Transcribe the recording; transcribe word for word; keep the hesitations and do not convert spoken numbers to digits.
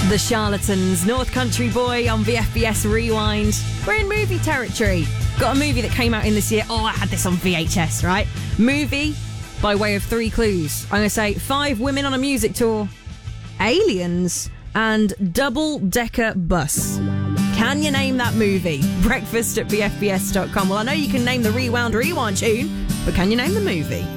The Charlatans, North Country Boy on V F B S Rewind. We're in movie territory. Got a movie that came out in this year. Oh, I had this on V H S, right? Movie by way of three clues. I'm going to say five women on a music tour, aliens, and double-decker bus. Can you name that movie? Breakfast at V F B S dot com. Well, I know you can name the Rewound Rewind tune, but can you name the movie?